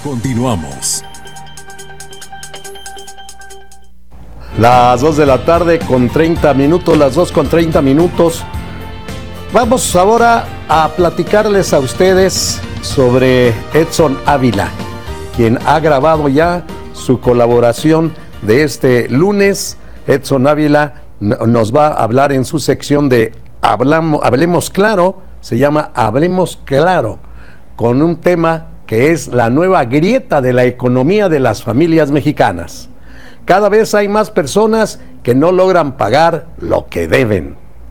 Continuamos. Las 2 de la tarde con 30 minutos, las 2 con 30 minutos. Vamos ahora a platicarles a ustedes sobre Edson Ávila, quien ha grabado ya su colaboración de este lunes. Edson Ávila nos va a hablar en su sección de Hablemos Claro, se llama Hablemos Claro, con un tema que es la nueva grieta de la economía de las familias mexicanas. Cada vez hay más personas que no logran pagar lo que deben.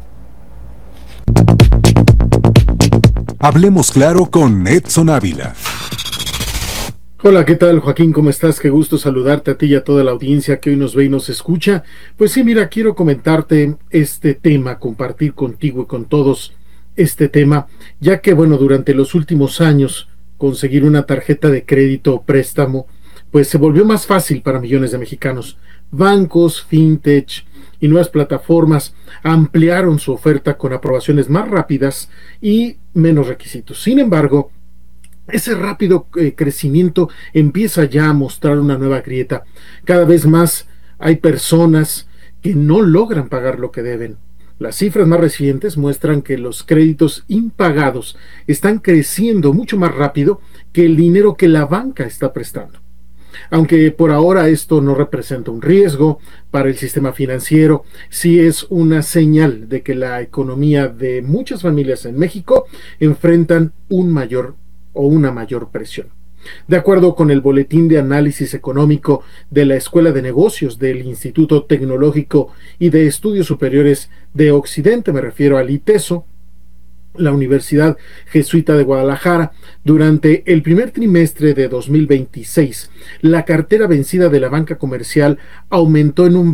Hablemos Claro con Edson Ávila. Hola, ¿qué tal, Joaquín? ¿Cómo estás? Qué gusto saludarte a ti y a toda la audiencia que hoy nos ve y nos escucha. Pues sí, mira, quiero comentarte este tema, compartir contigo y con todos este tema, ya que, bueno, durante los últimos años conseguir una tarjeta de crédito o préstamo pues se volvió más fácil para millones de mexicanos. Bancos, fintech y nuevas plataformas ampliaron su oferta con aprobaciones más rápidas y menos requisitos. Sin embargo, ese rápido crecimiento empieza ya a mostrar una nueva grieta. Cada vez más hay personas que no logran pagar lo que deben. Las cifras más recientes muestran que los créditos impagados están creciendo mucho más rápido que el dinero que la banca está prestando. Aunque por ahora esto no representa un riesgo para el sistema financiero, sí es una señal de que la economía de muchas familias en México enfrentan una mayor presión. De acuerdo con el Boletín de Análisis Económico de la Escuela de Negocios del Instituto Tecnológico y de Estudios Superiores de Occidente, me refiero al ITESO, la Universidad Jesuita de Guadalajara, durante el primer trimestre de 2026, la cartera vencida de la banca comercial aumentó en un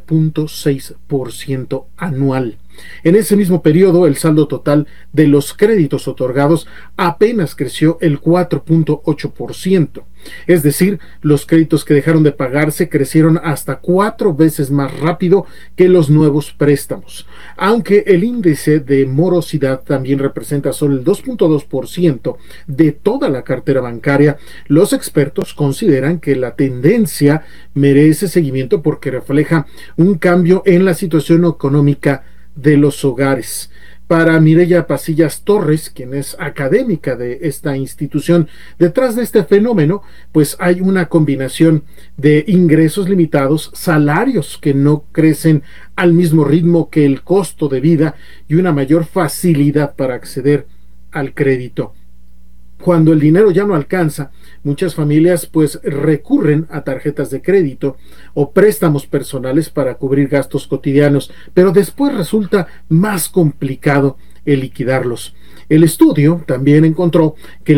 20.6% anual. En ese mismo periodo, el saldo total de los créditos otorgados apenas creció el 4.8%. Es decir, los créditos que dejaron de pagarse crecieron hasta 4 veces más rápido que los nuevos préstamos. Aunque el índice de morosidad también representa solo el 2.2% de toda la cartera bancaria, los expertos consideran que la tendencia merece seguimiento porque refleja un cambio en la situación económica de los hogares. Para Mireya Pasillas Torres, quien es académica de esta institución, detrás de este fenómeno, pues hay una combinación de ingresos limitados, salarios que no crecen al mismo ritmo que el costo de vida y una mayor facilidad para acceder al crédito. Cuando el dinero ya no alcanza, muchas familias pues recurren a tarjetas de crédito o préstamos personales para cubrir gastos cotidianos, pero después resulta más complicado el liquidarlos. El estudio también encontró que